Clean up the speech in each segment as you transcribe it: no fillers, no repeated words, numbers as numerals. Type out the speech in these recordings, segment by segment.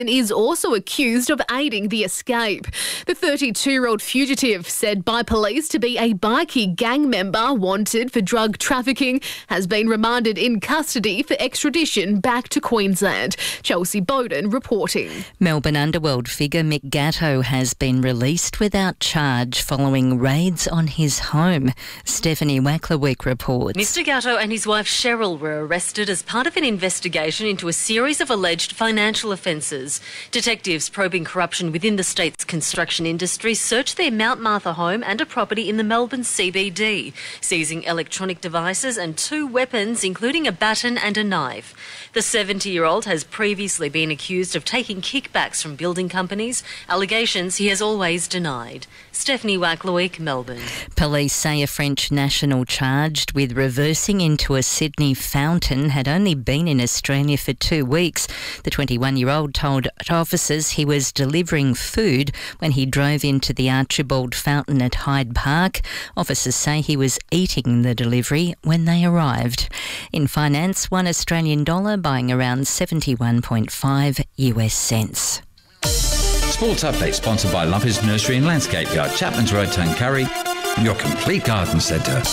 is also accused of aiding the escape. The 32-year-old fugitive, said by police to be a bikie gang member wanted for drug trafficking, has been remanded in custody for extradition back to Queensland. Chelsea Bowden reporting. Melbourne underworld figure Mick Gatto has been released without charge following raids on his home. Stephanie Wacklerwick reports. Mr Gatto and his wife Cheryl were arrested as part of an investigation into a series of alleged financial offences. Detectives probing corruption within the state's construction industry searched their Mount Martha home and a property in the Melbourne CBD, seizing electronic devices and 2 weapons, including a baton and a knife. The 70-year-old has previously been accused of taking kickbacks from building companies, allegations he has always denied. Stephanie Wacklerwick, Melbourne. Police say a French national charged with reversing into a Sydney fountain had only been in Australia for 2 weeks. The 21-year-old told officers he was delivering food when he drove into the Archibald Fountain at Hyde Park. Officers say he was eating the delivery when they arrived. In finance, $1 Australian dollar buying around 71.5 US cents. Sports Update sponsored by Lumpy's Nursery and Landscape Yard, Chapman's Road, Tuncurry, your complete garden centre.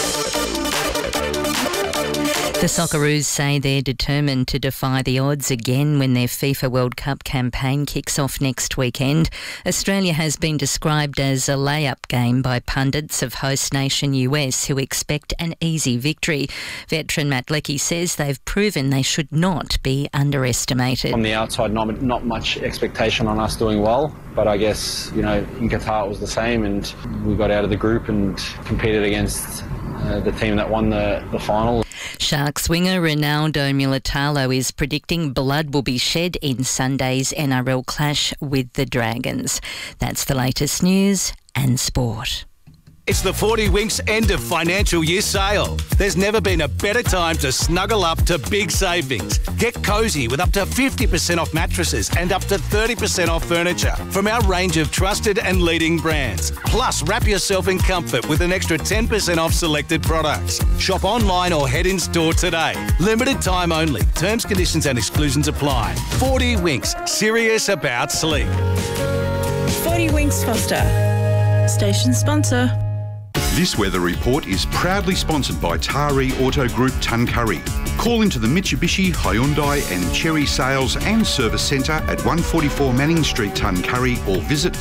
The Socceroos say they're determined to defy the odds again when their FIFA World Cup campaign kicks off next weekend. Australia has been described as a layup game by pundits of host nation US, who expect an easy victory. Veteran Matt Leckie says they've proven they should not be underestimated. From the outside, not much expectation on us doing well, but I guess, in Qatar it was the same, and we got out of the group and competed against the team that won the final. Sharks winger Ronaldo Mulitalo is predicting blood will be shed in Sunday's NRL clash with the Dragons. That's the latest news and sport. It's the 40 Winks end of financial year sale. There's never been a better time to snuggle up to big savings. Get cosy with up to 50% off mattresses and up to 30% off furniture from our range of trusted and leading brands. Plus, wrap yourself in comfort with an extra 10% off selected products. Shop online or head in store today. Limited time only. Terms, conditions and exclusions apply. 40 Winks. Serious about sleep. 40 Winks Foster. Station sponsor. This weather report is proudly sponsored by Taree Auto Group Tuncurry. Call into the Mitsubishi, Hyundai and Chery Sales and Service Centre at 144 Manning Street, Tuncurry, or visit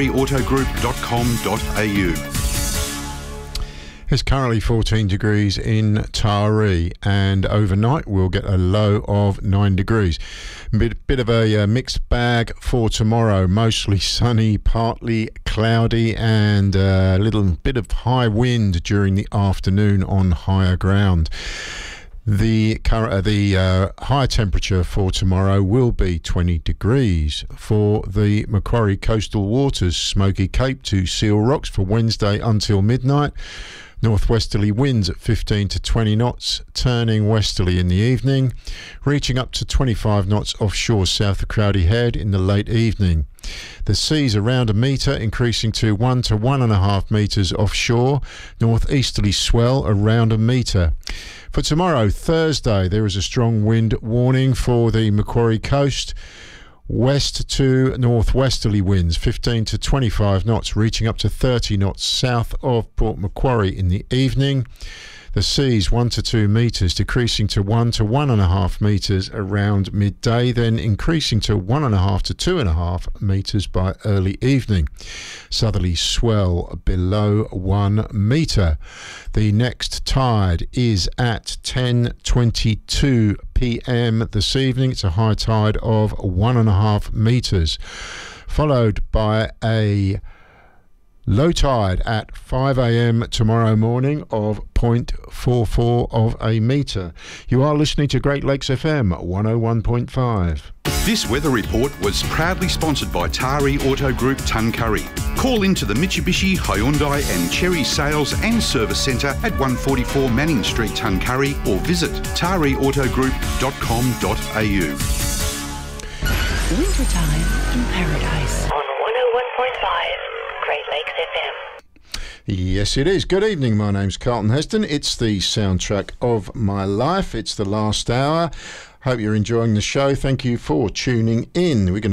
tareeautogroup.com.au. It's currently 14 degrees in Taree, and overnight we'll get a low of 9 degrees. Bit of a mixed bag for tomorrow, mostly sunny, partly cloudy, and a little bit of high wind during the afternoon on higher ground. The high temperature for tomorrow will be 20 degrees for the Macquarie Coastal Waters, Smoky Cape to Seal Rocks for Wednesday until midnight. Northwesterly winds at 15 to 20 knots, turning westerly in the evening, reaching up to 25 knots offshore south of Crowdy Head in the late evening. The seas around a metre, increasing to 1 to 1.5 metres offshore, northeasterly swell around a metre. For tomorrow, Thursday, there is a strong wind warning for the Macquarie coast. West to northwesterly winds 15 to 25 knots, reaching up to 30 knots south of Port Macquarie in the evening. The seas 1 to 2 metres, decreasing to 1 to 1.5 metres around midday, then increasing to 1.5 to 2.5 metres by early evening. Southerly swell below 1 metre. The next tide is at 10:22 p.m. this evening. It's a high tide of 1.5 metres, followed by a low tide at 5 a.m. tomorrow morning of 0.44 of a metre. You are listening to Great Lakes FM 101.5. This weather report was proudly sponsored by Taree Auto Group Tuncurry. Call into the Mitsubishi, Hyundai and Chery Sales and Service Centre at 144 Manning Street, Tuncurry, or visit tareeautogroup.com.au. Wintertime in Paradise. On 101.5 Great Lakes FM. Yes, it is. Good evening. My name's Carlton Heston. It's the soundtrack of my life. It's the last hour. Hope you're enjoying the show. Thank you for tuning in. We're going